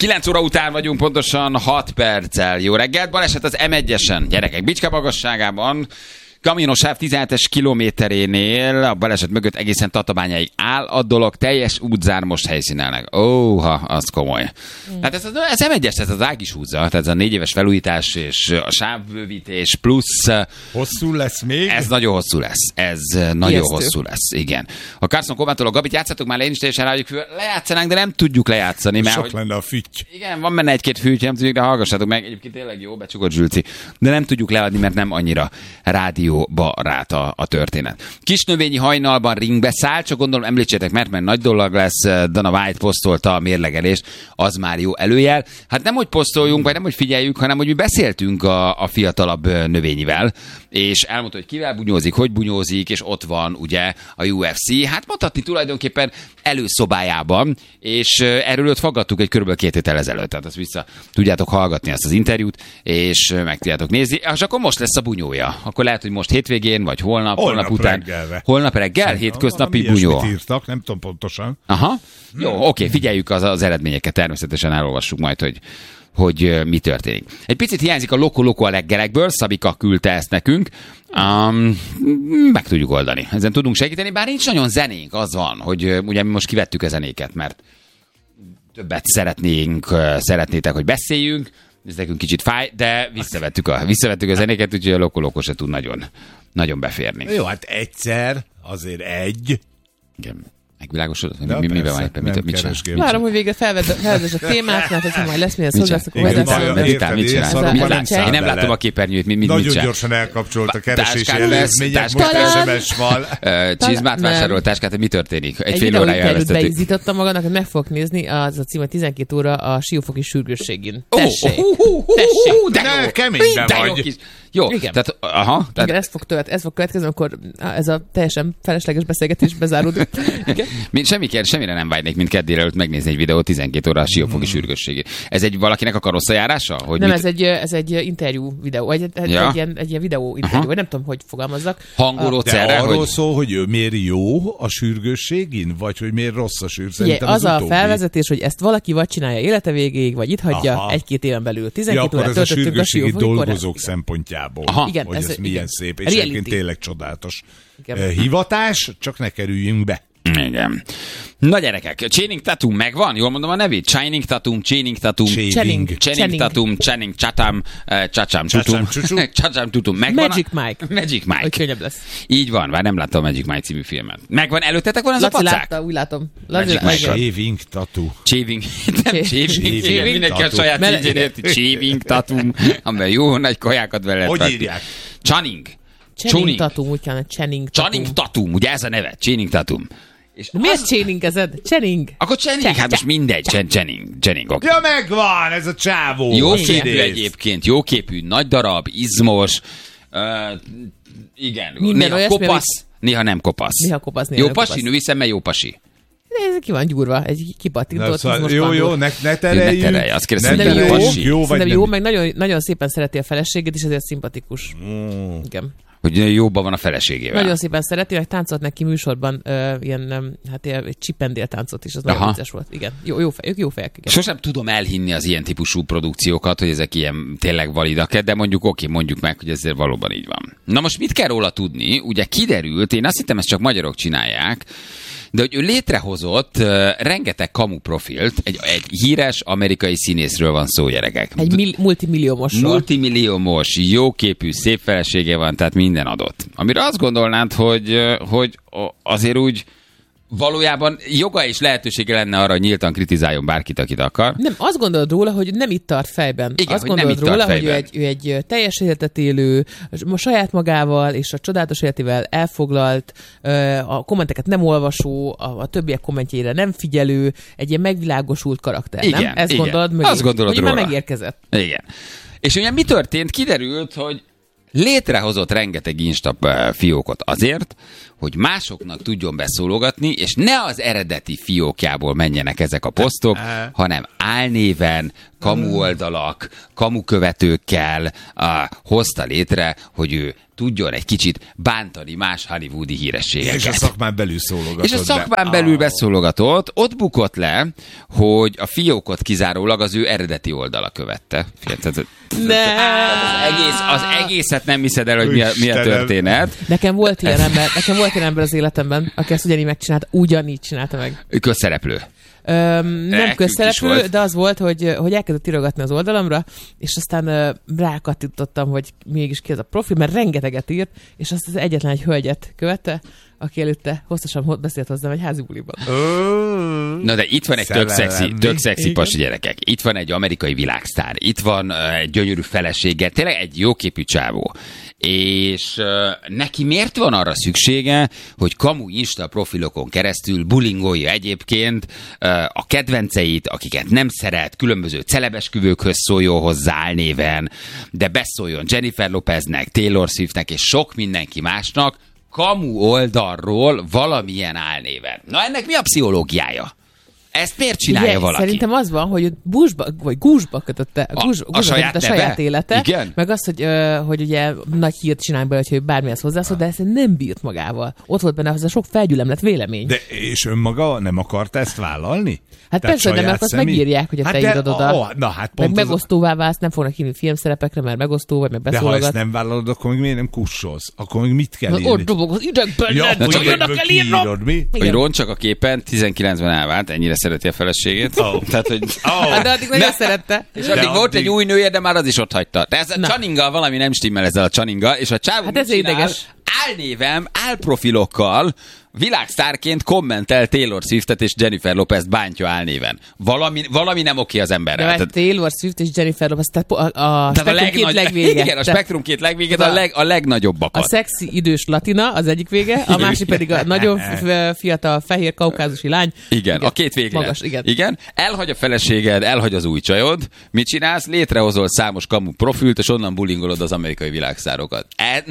9 óra után vagyunk, pontosan 6 perccel. Jó reggelt, baleset az M1-esen. Gyerekek, Bicske magasságában, kamionosáv 17-es kilométerénél, a baleset mögött egészen Tatabányáig áll a dolog, teljes útzár most helyszínelnek. Óha, az komoly. Hát ez M1-es, ez az ág is húzza, tehát ez a 4 éves felújítás és a sávbővítés plusz... Hosszú lesz még? Ez nagyon hosszú lesz. Ez nagyon hosszú lesz, igen. A Carson Komától a Gabit játszhatunk már, én is teljesen rájuk lejátszanánk, de nem tudjuk lejátszani. Mert sok lenne a fütty. Igen, van benne egy-két fütty, nem tudjuk, de hallgassátok meg. Egyébként tényleg jó, becsukott Zsülci. De nem tudjuk leadni, mert nem annyira rádióbarát a történet. Kisnövényi hajnalban ringbe száll, csak gondolom említsétek, mert nagy dolog lesz. Dana White posztolta a mérlegelést, az már jó előjel. Hát nem, hogy posztoljunk, vagy nem, hogy figyeljük, hanem, hogy mi beszéltünk a fiatalabb növényivel, és elmondta, hogy kivel bunyózik, hogy bunyózik, és ott van ugye a UFC. Hát mondhatni tulajdonképpen előszobájában, és erről őt faggattuk egy körülbelül 2 héttel ezelőtt. Tehát azt vissza tudjátok hallgatni ezt az interjút, és meg tudjátok nézni. És akkor most lesz a bunyója. Akkor lehet, hogy most hétvégén, vagy holnap után. Reggelve. Holnap reggel, hétköznapi bunyó. Írtak, nem tudom pontosan. Aha. Jó, oké, figyeljük az eredményeket. Természetesen elolvassuk majd, hogy mi történik. Egy picit hiányzik a Loko-Loko a reggelekből, Szabika küldte ezt nekünk. Meg tudjuk oldani. Ezen tudunk segíteni, bár nincs nagyon zenénk, az van, hogy ugye mi most kivettük a zenéket, mert többet szeretnétek, hogy beszéljünk, ez nekünk kicsit fáj, de visszavettük a zenéket, úgyhogy a Loko-Loko se tud nagyon beférni. Jó, hát egyszer, azért egy. Igen. Megvilágosodott? Miben van éppen? Mit csinál? Várom, hogy végre felvezess a témát, mert hogyha majd lesz miért szolgálsz, akkor meditál, mit csinál? Én nem látom a képernyőt, mit csinál. Nagyon gyorsan elkapcsolt a keresési előzmények, most SMS van. Csizmát vásárolt táskát, mi történik? Egy fél órája elvesztettük. Beizítottam magadnak, hogy meg fogok nézni, az a cím, hogy 12 óra a Siófoki sürgősségén. Tessék! De keményben vagy. Jó, tehát, igen, ez fog következni, akkor ez a teljesen felesleges beszélgetés bezárul. Semmire nem vágynék, mint kedd délelőtt megnézni egy videót 12 óra a Siófoki sürgősségét. Ez egy valakinek a karosszajárása? Nem, ez egy interjú videó, egy ilyen videó interjú, vagy nem tudom, hogy fogalmazzak. Hangolódsz de erre, arról szól, hogy miért jó a sürgősségén, vagy hogy miért rossz a sürgősségén? Az a felvezetés, hogy ezt valaki vagy csinálja élete végéig, vagy itt hagyja 1-2 éven belül. 12 órát töltöttünk a Siófoki dolgozók szempontjából. Igen, hogy ez milyen szép, és egyébként tényleg csodálatos hivatás, csak ne kerüljünk be. Igen. Na gyerekek, Channing Tatum megvan? Jól mondom a nevét? Channing Tatum. Channing Tatum. Megvan? Magic Mike. Hogy könnyebb lesz. Így van, már nem láttam a Magic Mike című filmet. Megvan? Előttetek van az Laci a pacák? látta, úgy látom. Shaving Tattoo. Shaving. Mindenki a saját színjén érti. Shaving Tatum. Amiben jó nagy kajákat vele. Hogy írják? Channing Tatum, úgy kellene Channing Tatum, ugye ez a neve? Channing Tatum. Miért Channing-ezed? Channing. Akkor Channing, hát most mindegy. Channing. Okay. Ja, megvan, ez a csávó. Jó képű egyébként, jó képű, nagy darab, izmos. Igen, néha kopasz, néha nem kopasz. Jó pasi, női szemmel jó pasi. Ez ki van gyúrva, egy kipattintott. Jó, ne tereljük. Ne terelj, azt kérdezem, jó, meg nagyon, nagyon szépen szereti a feleségét, és ezért szimpatikus. Igen. Hogy jóban van a feleségével. Nagyon szépen szereti, meg táncolt neki műsorban ilyen csipendél táncot is, az nagyon vicces volt. Igen, jó fejek. Igen. Sosem tudom elhinni az ilyen típusú produkciókat, hogy ezek ilyen tényleg validak, de mondjuk meg, hogy ezért valóban így van. Na most mit kell róla tudni? Ugye kiderült, én azt hittem, ezt csak magyarok csinálják, de hogy ő létrehozott rengeteg kamu profilt, egy híres amerikai színészről van szó, gyerekek. Egy multimilliómos, jóképű, szép felesége van, tehát minden adott. Amire azt gondolnád, hogy azért úgy valójában joga és lehetősége lenne arra, hogy nyíltan kritizáljon bárkit, akit akar. Nem, azt gondolod róla, hogy nem itt tart fejben. Igen, azt gondolod róla, hogy ő egy teljes életet élő, saját magával és a csodálatos életével elfoglalt, a kommenteket nem olvasó, a többiek kommentjeire nem figyelő, egy ilyen megvilágosult karakter, igen, nem? Ezt igen. gondolod mögé, azt gondolod hogy róla. Már megérkezett. Igen. És ugye mi történt? Kiderült, hogy létrehozott rengeteg Insta fiókot azért, hogy másoknak tudjon beszólogatni, és ne az eredeti fiókjából menjenek ezek a posztok, hanem álnéven, kamu oldalak, kamu követőkkel hozta létre, hogy ő tudjon egy kicsit bántani más hollywoodi hírességeket. És a szakmán belül szólogatott. És a szakmán belül beszólogatott, ott bukott le, hogy a fiókot kizárólag az ő eredeti oldala követte. Az egészet nem hiszed el, hogy mi a történet. Nekem volt ilyen ember az életemben, aki ezt ugyanígy csinálta meg. Közszereplő. Nem közszereplő, de az volt, hogy elkezdett írogatni az oldalamra, és aztán rákattintottam, hogy mégis ki az a profil, mert rengeteget írt, és azt az egyetlen egy hölgyet követte, aki előtte hosszasan beszélt hozzám egy házi buliban. Na de itt van egy tök szexi pasi gyerekek. Itt van egy amerikai világsztár. Itt van egy gyönyörű felesége. Tényleg egy jóképű csávó. És neki miért van arra szüksége, hogy kamu Insta profilokon keresztül bulingolja egyébként a kedvenceit, akiket nem szeret, különböző celebesküvőkhöz szóljon hozzá álnéven, de beszóljon Jennifer Lopeznek, Taylor Swiftnek és sok mindenki másnak, kamu oldalról valamilyen álnéven. Na ennek mi a pszichológiája? Ezt miért csinálja valaki? Szerintem az van, hogy gúzsba kötötte a saját élete, igen? Meg azt, hogy ugye nagy hírt csinálj belőle, hogy bármihez hozzászól, de ezt nem bírt magával. Ott volt benne hozzá sok felgyülemlett vélemény. De és önmaga nem akarta ezt vállalni? Hát persze, de mert azt megírják, hogy te írod oda. Meg megosztóvá válsz, nem fognak hívni filmszerepekre, mert megosztó vagy, meg beszólogat. De ha ezt nem vállalod, akkor még miért nem kussolsz? Akkor még mit kell írni? Ott dobog az idegben, csak jönnek el írnom. Hogy Ron csak a képen 19-ben elvált, ennyire szereti a feleségét. Tehát, hogy... De addig nagyon szerette. És addig volt egy új nője, de már az is ott hagyta. De ez a Channingal valami nem stimmel ezzel a Channingal, és a csávó hát ez ideges. Álnévem, álprofilokkal világsztárként kommentel Taylor Swiftet és Jennifer Lopez bántja álnéven. Valami nem oké az emberrel. De Taylor Swift és Jennifer Lopez, tehát a Spektrum két legvége. Igen, a Spektrum két legvége, a legnagyobbakat. A szexi idős latina az egyik vége, a másik pedig a nagyon fiatal fehér kaukázusi lány. Igen, a két vége. Magas, igen. Elhagy a feleséged, elhagy az új csajod. Mit csinálsz? Létrehozol számos kamu profilt, és onnan bulingolod az amerikai világszárokat.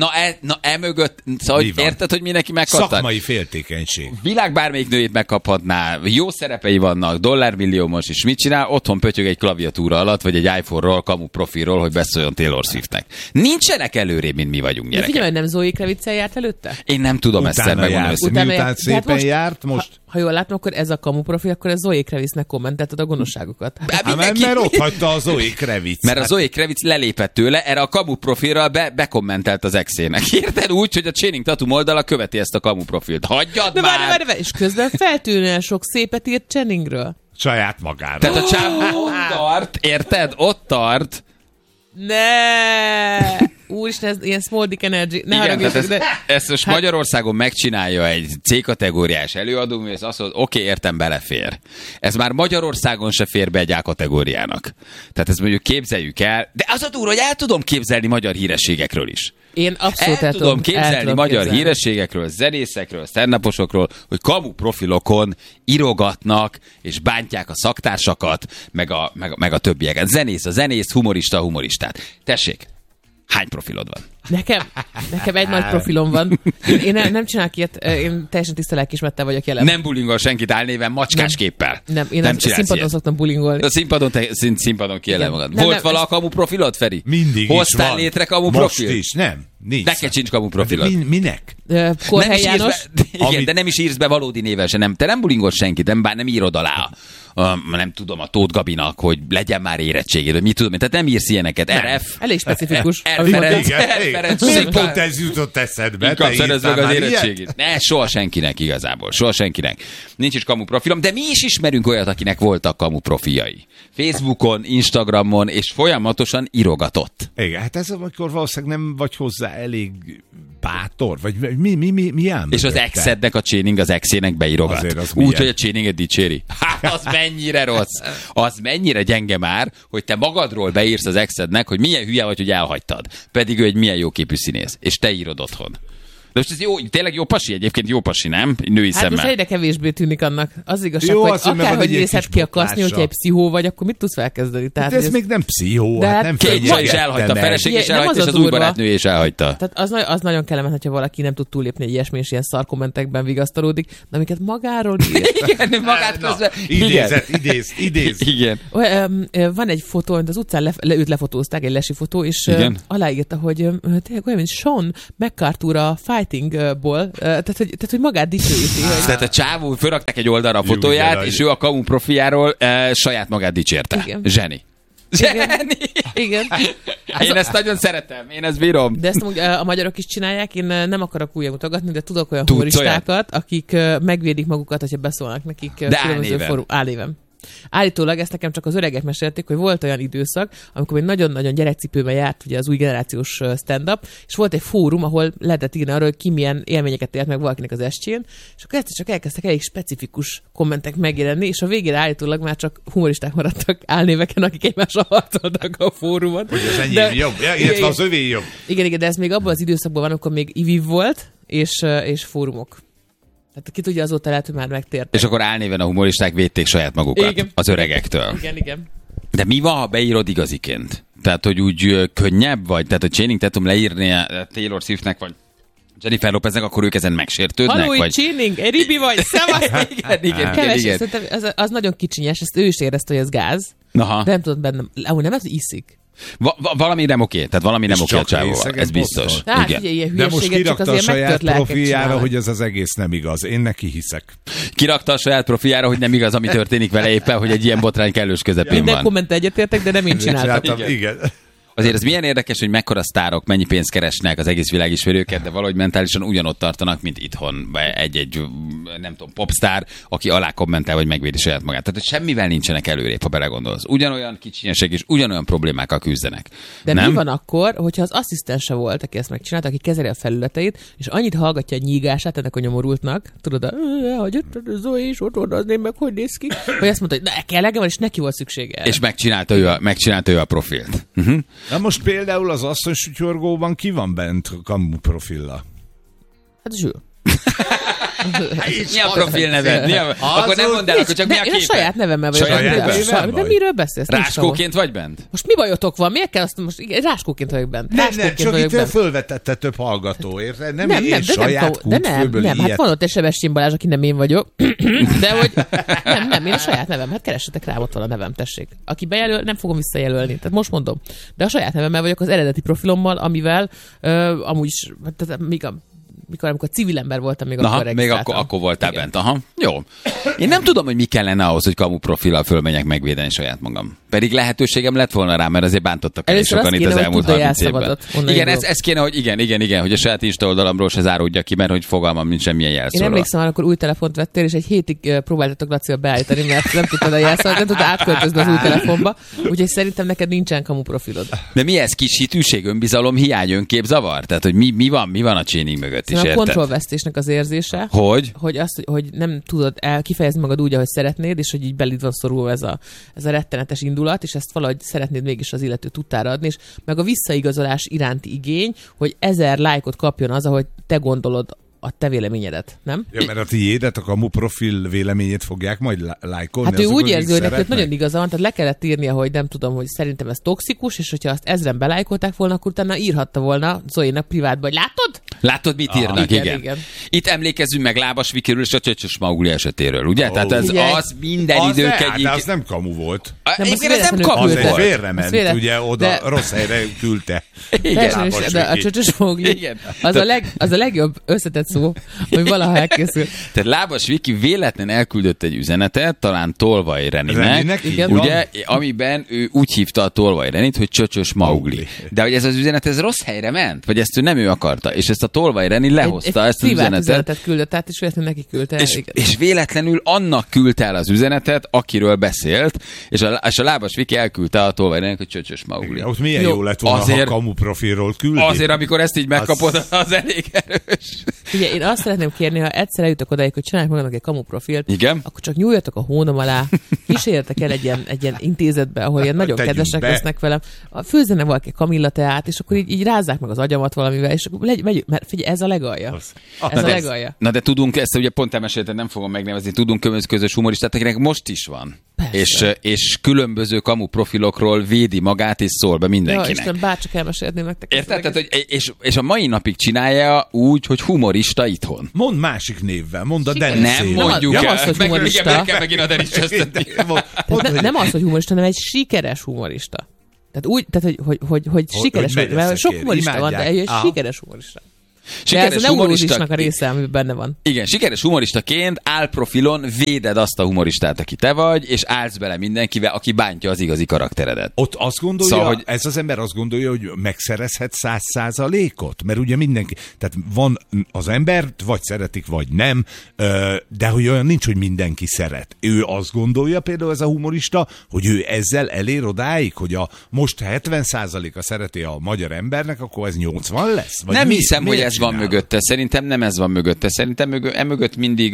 Mögött, szóval érted, hogy mindenki megkapta? Szakmai féltékenység. Világ bármelyik nőjét megkaphatná, jó szerepei vannak, dollármilliómos is. Mit csinál? Otthon pötyög egy klaviatúra alatt, vagy egy iPhone-ról, kamu profilról, hogy beszóljon Taylor Swiftnek. Nincsenek előrébb, mint mi vagyunk, gyerekek. De figyelj, hogy nem Zoe Kravitz-el járt előtte? Én nem tudom ezt megmondani. Miután szépen járt, most... Ha jól látom, akkor ez a kamu profil, akkor a Zoe Kravitznek kommentelted a gonoszságokat. Mert ott hagyta a Zoe Kravitz. Mert a Zoe Kravitz lelépett tőle, erre a kamu profilra bekommentelt az exének. Érted úgy, hogy a Channing Tatum oldala követi ezt a kamu profilt. Hagyjad de már! Várj, és közben feltűnően sok szépet írt Channingről. Saját magára. Tehát a csávó ott tart, érted? Ott tart. Ne! Úristen, ez ilyen small dick energy. Ne haragudj, de... Ezt most Magyarországon megcsinálja egy C-kategóriás előadó, és azt mondod, oké, értem, belefér. Ez már Magyarországon se fér be egy A-kategóriának. Tehát ezt mondjuk képzeljük el, de az a durva, hogy el tudom képzelni magyar hírességekről is. Én abszolút el tudom képzelni magyar hírességekről, zenészekről, stand-uposokról, hogy kamu profilokon írogatnak és bántják a szaktársakat, meg a többieket. Zenész a zenész, humorista a humoristát. Tessék, hány profilod van? Nekem egy nagy profilom van. Én nem csinálok ilyet, én teljesen tiszta lelkismerettel vagyok jelen. Nem bulingol senkit álnéven macskás képpel. Én nem színpadon szoktam bulingolni. A színpadon kielem magad. Volt vala a kamu profilod, Feri? Mindig hoztál is van. létre kamu profil? Most is, nem. Nincs. Neked sincs kamu profilod. Minek? Korhely János. Igen, de nem is írsz be valódi néven se. Te nem bulingolsz senkit, nem írod alá. Nem tudom, a Tóth Gabinak, hogy legyen már érettséged, vagy mit tudom, tehát nem írsz ilyeneket. RF. Elég specifikus. Miért pont ez jutott eszedbe? Inkább szerezd meg az érettségét. Ne, soha senkinek igazából. Soha senkinek. Nincs is kamu profilom, de mi is ismerünk olyat, akinek voltak kamu profiljai. Facebookon, Instagramon, és folyamatosan írogatott. Igen, hát ez amikor valószínűleg nem vagy hozzá elég bátor, vagy mi áll? És az exednek a Channing az exének beírogat. Úgy, hogy a Channinget dicséri. Hát az mennyire rossz. Az mennyire gyenge már, hogy te magadról beírsz az exednek, hogy milyen hülye vagy, hogy elhagytad. Pedig ő egy milyen jóképű színész. És te írod otthon. De most ez jó, tényleg jó pasi egyébként, jó pasi, nem? Női szemmel. Most egyre kevésbé tűnik annak. Az igazság, hogy akárhogy nézhet ki a kaszni, hogyha egy pszihó vagy, akkor mit tudsz felkezdeni? Tehát ez még nem pszichó, de hát nem fenyegetne. Is elhagyta, a feleség is elhagyta, és az új barátnője is elhagyta. Tehát az nagyon kellemetlen, hogyha valaki nem tud túllépni egy ilyesmi, és ilyen szar kommentekben vigasztalódik, de amiket magáról ír. Igen, magát közben. Idéz. Igen. Van egy fotó, amit az utcán őt lefotózták, egy lesi fotó, és aláírta, hogy tényleg olyan, mint Sean McArthur a Fightingból, tehát hogy magát dicsőíti. Tehát a csávó fölrakták egy oldalra a fotóját, és ő a kamu profiáról saját magát dicsérte. Igen. Zseni. Igen. Én ezt nagyon szeretem, én ezt bírom. De ezt a magyarok is csinálják, én nem akarok újra mutogatni, de tudok olyan humoristákat, akik megvédik magukat, hogyha beszólnak nekik különböző álnéven. Állítólag ezt nekem csak az öregek mesélték, hogy volt olyan időszak, amikor még nagyon-nagyon gyerekcipőben járt ugye az új generációs stand-up, és volt egy fórum, ahol lehetett írni arról, hogy ki milyen élményeket élt meg valakinek az estjén, és akkor ezt csak elkezdtek elég specifikus kommentek megjelenni, és a végére állítólag már csak humoristák maradtak álnéveken, akik egymással harcoltak a fórumon. Hogy az enyém jobb, illetve az övé jobb. Igen, de ez még abban az időszakban van, amikor még IVIV volt, és fórumok. Tehát ki tudja, azóta lehet, hogy már megtértek. És akkor álnéven a humoristák védték saját magukat az öregektől. Igen. De mi van, ha beírod igaziként? Tehát, hogy úgy könnyebb vagy? Tehát, hogy Channing Tatum leírni Taylor Swiftnek, vagy Jennifer Lopeznek, akkor ők ezen megsértődnek? Halló, vagy... Channing, egy ribi vagy, szevasz! Igen. Keves, az nagyon kicsinyes, ezt ő is érezte, hogy ez gáz. Aha. De nem tudod bennem, amúgy nem, ez iszik. Valami nem oké, tehát valami nem oké a csávóval, ez biztos. Igen. De most kirakta a saját profiára, hogy ez az egész nem igaz. Én neki hiszek. Kirakta a saját profiára, hogy nem igaz, ami történik vele éppen, hogy egy ilyen botrány kellős közepén van. Minden komment egyetértek, de nem én csináltam. Igen. Azért ez milyen érdekes, hogy mekkora sztárok, mennyi pénzt keresnek, az egész világ ismeri őket, de valahogy mentálisan ugyanott tartanak, mint itthon egy nem tudom, popstar, aki alá kommentál, vagy megvédi saját magát. Tehát, hogy semmivel nincsenek előrébb, ha belegondolsz. Ugyanolyan kicsinyesek és ugyanolyan problémákkal küzdenek. De nem? Mi van akkor, hogyha az asszisztense volt, aki ezt megcsinálta, aki kezeli a felületeit, és annyit hallgatja a nyígását ennek a nyomorultnak, tudod, hogy Zoe is ott van, az én meg hogy néz ki, hogy azt mondta, hogy ne kell legyen, és neki volt szüksége. És megcsinálta ő a profilt. Na most például az asszonysutyorgóban ki van bent kamu profilla? Hát Zsül. Mi a profil neved? Akkor nem mondd el, akkor csak mi a képed? Én a saját nevemmel vagyok. De miről beszélsz? Ráskóként vagy bent? Most mi bajotok van? Miért kell azt most? Ráskóként vagyok bent. Nem, csak itt fölvetette több hallgató, érted? Nem, én saját kútfőből ilyet. Hát van ott egy Sebestyén Balázs, aki nem én vagyok. De hogy nem, én a saját nevem. Hát keressetek rám, ott van a nevem, tessék. Aki bejelöl, nem fogom visszajelölni. Tehát most mondom. De a saját nevemmel vagyok az eredeti profilommal, amivel amúgy is, amikor civil ember voltam, még akkor regisztráltam. Még akkor voltál bent. Aha, jó. Én nem tudom, hogy mi kellene ahhoz, hogy kamu profillal fölmenjek megvédeni saját magam. Pedig lehetőségem lett volna rá, mert azért bántottak el sokan itt az elmúlt 30 évben. Igen, ez kéne, hogy igen, hogy a saját Insta oldalamról se záródja ki, mert hogy fogalmam nincs semmilyen jelszóra. Én emlékszem, amikor új telefont vettél, és egy hétig próbáltatok Lacival beállítani, mert nem tudtad a jelszót, nem tudtad átköltözni az új telefonba. Úgyhogy szerintem neked nincsen kamu profilod. De mi ez? Kis hitűség, önbizalom, hiány, önképzavar? Tehát, hogy mi van a Channing mögött is, a kontrollvesztésnek az érzése. Hogy azt, hogy nem tudod kifejezni magad úgy, ahogy szeretnéd, és hogy így beléd van szorulva ez a rettenetes indulat, és ezt valahogy szeretnéd mégis az illető tudtára adni, és meg a visszaigazolás iránti igény, hogy 1000 lájkot kapjon az, ahogy te gondolod a te véleményedet, nem? Ja, mert a tiédet, a kamu profil véleményét fogják majd lájkolni. Hát ő úgy érzi, hogy neked nagyon igaza van, tehát le kellett írnia, hogy nem tudom, hogy szerintem ez toxikus, és hogyha azt 1000-en belájkolták volna, akkor utána írhatta volna Zoe-nak privátba, hogy látod? Látod, mit írnak? Igen. Itt emlékezzünk meg Lábas Vikiről és a Csöcsös Maugli esetéről, ugye? Tehát az minden idők egyik... De az nem kamu volt. Ez nem kamu volt. Az félrement, ugye oda rossz helyre küldte. De a Csöcsös Maugli az a legjobb összetett szó, hogy valaha elkészül. Tehát Lábas Viki véletlen elküldött egy üzenetet, talán Tolvaj Reninek, ugye, amiben ő úgy hívta a Tolvaj Renit, hogy Csöcsös Maugli. De hogy ez az üzenet, ez rossz helyre ment? Vagy ezt ő nem ő akarta? És ezt a Tolvaj Reni lehozta ezt az üzenetet küldött át, és véletlenül neki küldte. És véletlenül annak küldte el az üzenetet, akiről beszélt, és a Lábas Viki elküldte a Tolvaj Reninek, hogy Csöcsös Maugli. Igen, ott milyen jó lett volna, ha kamu profilról küldi. Azért, amikor ezt így megkapod, az elég erős. Ugye én azt szeretném kérni, ha egyszer eljutok odáig, hogy csinálják magadnak egy kamu profilt, igen? Akkor csak nyúljatok a hónom alá, kísérjetek el egy ilyen intézetbe, ahol ilyen nagyon kedvesek lesznek velem, főzzenek valaki kamillateát, és akkor így rázzák meg az agyamat valamivel, és akkor mert figyelj, ez a legalja. Ez a legalja. Na de tudunk, ezt ugye pont elmeséltem, nem fogom megnevezni, tudunk közös humoristát, akinek most is van. És különböző kamu profilokról védi magát, és szól be mindenkinek. Ja, Isten, bárcsak elmesélném nektek. Érted? Tehát, és a mai napig csinálja úgy, hogy humorista itthon. Mondd másik névvel, mondd a Denis. Nem mondjuk nem el. az, hogy humorista. Meg megint a Denis csesztetni. Nem az, hogy humorista, hanem egy sikeres humorista. Tehát hogy sikeres, mert sok humorista van, de egy sikeres humorista. Sikeres ez a neurózisnak a része, ami benne van. Igen, sikeres humoristaként álprofilon véded azt a humoristát, aki te vagy, és állsz bele mindenkivel, aki bántja az igazi karakteredet. Ott azt gondolja, szóval, hogy ez az ember azt gondolja, hogy megszerezhet 100%-ot? Mert ugye mindenki, tehát van az embert, vagy szeretik, vagy nem, de hogy olyan nincs, hogy mindenki szeret. Ő azt gondolja például ez a humorista, hogy ő ezzel elér odáig, hogy a most 70%-a szereti a magyar embernek, akkor ez 80 lesz? Vagy nem hiszem, hogy ez van mögötte. Szerintem nem ez van mögötte. Szerintem mögött mindig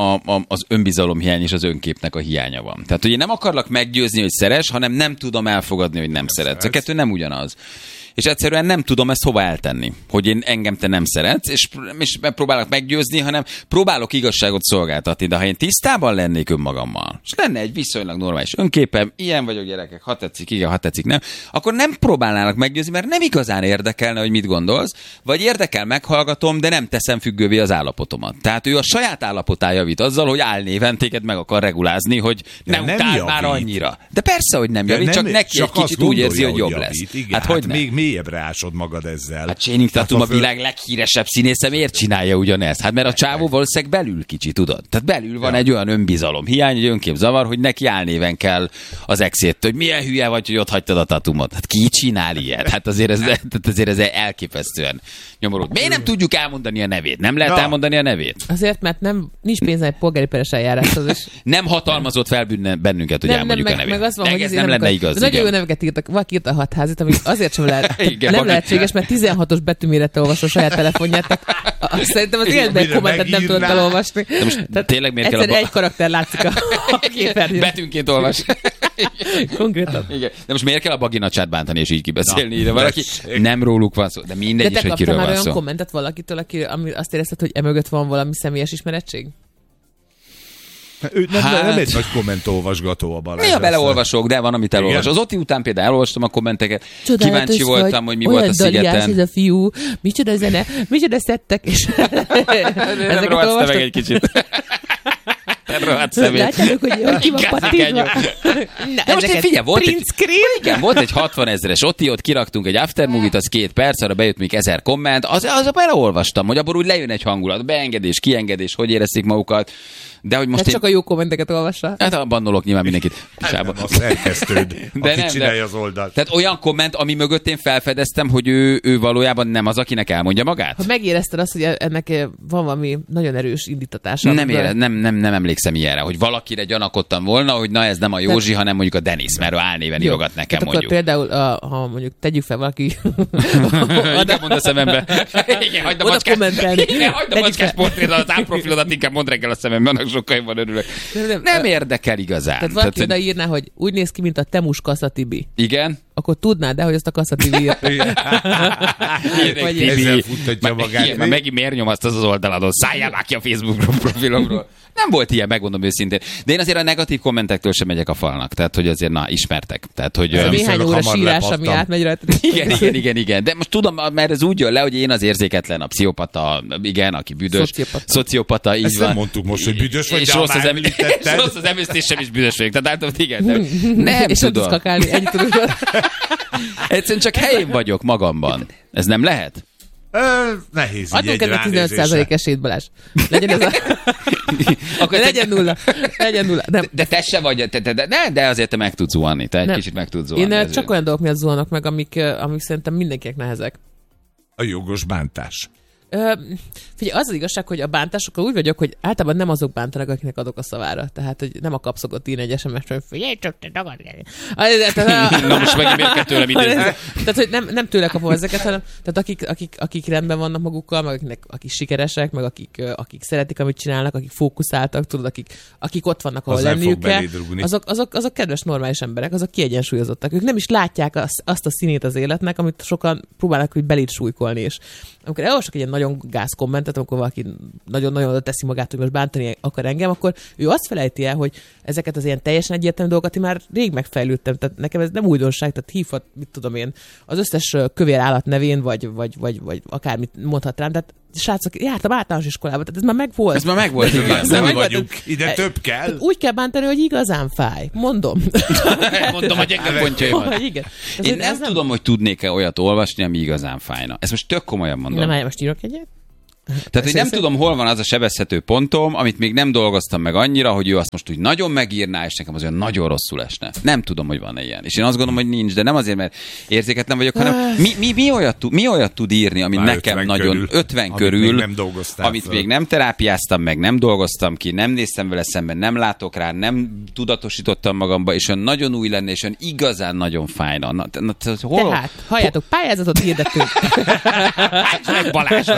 az önbizalomhiány és az önképnek a hiánya van. Tehát, hogy én nem akarlak meggyőzni, hogy szeres, hanem nem tudom elfogadni, hogy nem szeretsz. A kettő nem ugyanaz. És egyszerűen nem tudom ezt hova eltenni, hogy engem te nem szeretsz, és próbálok meggyőzni, hanem próbálok igazságot szolgáltatni, de ha én tisztában lennék önmagammal, és lenne egy viszonylag normális önképem, ilyen vagyok gyerekek, ha tetszik, igen, ha tetszik, nem, akkor nem próbálnának meggyőzni, mert nem igazán érdekelne, hogy mit gondolsz, vagy érdekel, meghallgatom, de nem teszem függővé az állapotomat. Tehát ő a saját állapotán javít azzal, hogy álnéven téged meg akar regulázni, hogy ne utál már annyira. De persze, hogy nem javít, csak neki egy kicsit úgy érzi, hogy jobb lesz. Hát hogy még mélyebbre ásod magad ezzel. Hát Channing Tatum a világ leghíresebb színésze, miért csinálja ugyanezt? Hát mert a csávó valószínűleg belül kicsi, tudod? Tehát belül van egy olyan önbizalom hiány, egy önképzavar, hogy neki álnéven kell az exét, hogy milyen hülye vagy, hogy ott hagytad a Tatumot. Hát ki csinál ilyet? Hát azért ez elképesztően nyomorult. Miért nem tudjuk elmondani a nevét? Nem lehet elmondani a nevét? Azért, mert nincs pénze egy polgári peres eljáráshoz. Nem hatalmazott fel bennünket, hogy elmondjuk a nevét. Meg az van, hogy ez nem lenne igaz. Nagyon jó neveket írtak. Valaki írta a Hatházit, ami azért sem lehet. Igen, nem lehetséges, mert 16-os betűmérettel olvasol a saját telefonját. Szerintem az életben egy kommentet nem tudod elolvasni. De most tényleg miért kell egy karakter látszik a képernyőn. Betűnként olvas. Konkrétan. Igen. De most miért kell a baginacsát bántani és így kibeszélni? De valaki nem róluk van szó, de mindegy is, hogy kiről van szó. De te kaptál már olyan kommentet valakitől, ami azt érezted, hogy emögött van valami személyes ismerettség? Ő nem egy nagy kommentolvasgató a Balázs. Néha beleolvasok, de van, amit elolvas. Az Oti után például elolvastam a kommenteket. Csodálatos kíváncsi voltam, hogy mi volt a szigeten. Olyan daliás ez a fiú, micsoda zene, micsoda szettek, és nem rohadsz te meg egy kicsit. Látjátok, hogy ki van pattintva? De most figyelj, volt egy 60 000-es Oti, ott kiraktunk egy aftermovie-t, az 2 perc, arra bejött még 1000 komment, az beleolvastam, hogy abból úgy lejön egy hangulat, beengedés, kiengedés, hogy érezték magukat. De hogy most csak a jó kommenteket olvassa. Hát bannolok nyilván mindenkit. Nem, a szerkesztőd, aki csinálja az oldalt. Tehát olyan komment, ami mögött én felfedeztem, hogy ő valójában nem az, akinek elmondja magát. Ha megérezted azt, hogy ennek van valami nagyon erős indítatása. Nem emlékszem ilyenre, hogy valakire gyanakodtam volna, hogy na ez nem a Józsi, hanem mondjuk a Denis, mert ő álnéven írogat nekem, mondjuk. Akkor például, ha mondjuk tegyük fel valaki... Inkább mondd a szemembe. Igen, hagyd a macskás portrét, az álprofilodat inkább mondd reggel a szemembe, sokkal jobban örülök. Nem érdekel igazán. Tehát valaki odaírná, hogy úgy néz ki, mint a Temus Kassa Tibi. Igen. Akkor tudnád, de hogy azt a Kassa Tibi írt. Ezzel futtatja magát. Már megint miért nyomaszt az oldaladon? Szálljál már ki a Facebook profilomról. Nem volt ilyen, megmondom őszintén. De én azért a negatív kommentektől sem megyek a falnak. Tehát, hogy azért, ismertek. Tehát, hogy... Néhány óra sírás, ami átmegy rajta. Igen. De most tudom, mert ez úgy jön le, hogy én az érzéketlen, a pszichopata, igen, aki büdös. Szociopata, így ezt van. Nem mondtuk most, hogy büdös vagy, és de rossz az emésztésem is büdös vagyok. Tehát igen. Nem és tudom. Skakálni, ennyit tudod. Egyszerűen csak helyén vagyok magamban. Ez nem lehet? Nehéz. Adjunk ennek 15% esélyt, Balázs. Legyen ez a... Akkor legyen nulla. Nem. De te se vagy, de azért te meg tudsz zuhanni. Te egy kicsit meg tudsz zuhanni. Én csak olyan dolgok miatt zuhanok meg, amik szerintem mindenkinek nehezek. A jogos bántás. Figyelj, az igazság, hogy a bántásokkal úgy vagyok, hogy általában nem azok bántanak, akinek adok a szavára. Tehát, hogy nem a kapszokott tín SMS-t, hogy figyelj csak, te tagadj. Na most megint miért kell tőlem idézni? Tehát, hogy nem tőle kapom ezeket, hanem tehát akik rendben vannak magukkal, meg akik sikeresek, meg akik szeretik, amit csinálnak, akik fókuszáltak, tudod, akik ott vannak, ahol lenniük kell, azok kedves, normális emberek, azok kiegyensúlyozottak. Ők nem is látják azt a színét az életnek, amit sokan próbálnak, hogy beléd súlykolni is. Amikor elolvasok egy ilyen nagyon gáz kommentet, amikor valaki nagyon-nagyon oda teszi magát, hogy most bántani akar engem, akkor ő azt felejti el, hogy ezeket az ilyen teljesen egyértelmű dolgokat én már rég megfejlődtem. Tehát nekem ez nem újdonság, tehát hívhat, mit tudom én, az összes kövér állat nevén, vagy akármit mondhat rám. Tehát srácok, jártam általános iskolába, tehát ez már megvolt. Ez már megvolt, igen. Nem vagyunk. Ide több kell. Úgy kell bántani, hogy igazán fáj. Mondom. Mondom, hogy gyenge pontjaimat. Igen. Én nem tudom, hogy tudnék-e olyat olvasni, ami igazán fájna. Ezt most tök komolyan mondom. Nem, most írok egyet? Tehát, hogy nem tudom, hol van az a sebezhető pontom, amit még nem dolgoztam meg annyira, hogy ő azt most úgy nagyon megírná, és nekem az olyan nagyon rosszul esne. Nem tudom, hogy van ilyen. És én azt gondolom, hogy nincs, de nem azért, mert érzéketlen vagyok, hanem mi olyat tud írni, amit már nekem 50 nagyon 50 körül, amit még nem terápiáztam meg, nem dolgoztam ki, nem néztem vele szemben, nem látok rá, nem tudatosítottam magamba, és olyan nagyon új lenne, és olyan igazán nagyon fájna. Tehát, halljátok, pályázatot hirdetünk. Balázs,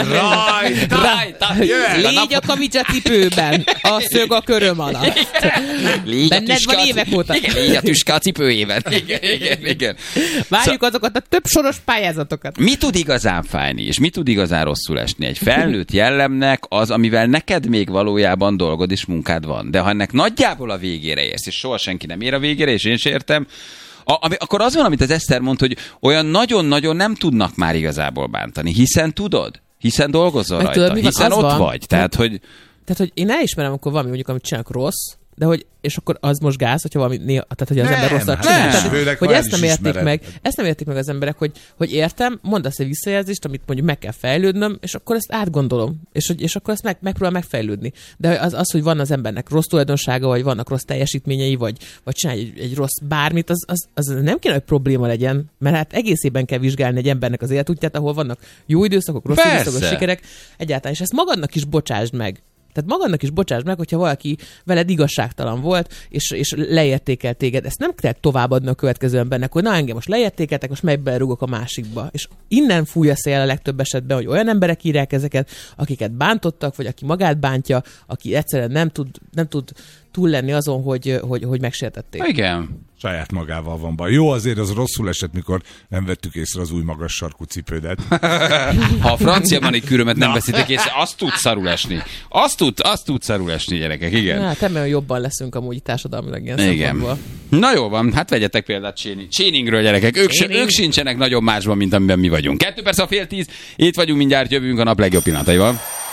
Légy a kamicsa cipőben, a szög a köröm alatt. Benned van évek óta. Igen, légy a tüske a cipőjében. Igen. Várjuk azokat a több soros pályázatokat. Mi tud igazán fájni, és mi tud igazán rosszul esni? Egy felnőtt jellemnek az, amivel neked még valójában dolgod és munkád van. De ha ennek nagyjából a végére érsz, és soha senki nem ér a végére, és én sem értem, akkor az van, amit az Eszter mondta, hogy olyan nagyon-nagyon nem tudnak már igazából bántani, hiszen tudod. Hiszen dolgozol rajta, tudod, hiszen ott van. Vagy. Tehát, hogy én elismerem, amikor valami mondjuk, amit csinálok rossz, de hogy, és akkor az most gáz, hogyha valami tehát hogy az ember rosszat csinál. Tehát, hogy ezt nem értik meg. Ezt nem értik meg az emberek, hogy értem, mondasz egy visszajelzést, amit mondjuk meg kell fejlődnöm, és akkor ezt átgondolom, és akkor ezt megpróbál megfejlődni. De az, hogy van az embernek rossz tulajdonsága, vagy vannak rossz teljesítményei, vagy csinálj egy rossz bármit, az nem kéne, hogy probléma legyen, mert hát egész évben kell vizsgálni egy embernek az életútját, ahol vannak jó időszakok, rossz időszakok, sikerek, egyáltalán, és ezt magadnak is bocsásd meg. Tehát magadnak is bocsásd meg, hogyha valaki veled igazságtalan volt, és leértékel téged. Ezt nem kell továbbadni a következő embernek, hogy na engem most leértékeltek, most meg belerugok a másikba. És innen fúj a szél a legtöbb esetben, hogy olyan emberek írják ezeket, akiket bántottak, vagy aki magát bántja, aki egyszerűen nem tud túl lenni azon, hogy megsértették. Igen. Saját magával van baj. Jó, azért az rosszul esett, mikor nem vettük észre az új magas sarkú cipődet. Ha a francia manikűrömet nem veszitek észre, azt tud szarul esni. Azt tud szarul esni, gyerekek, igen. Hát nem olyan jobban leszünk amúgy társadalmilag ilyen szempontból. Na jó van, hát vegyetek példát Chaningről, gyerekek. Ők sincsenek nagyon másban, mint amiben mi vagyunk. 2 perc a fél 10, itt vagyunk, mindjárt jövünk a nap legjobb pillanataival.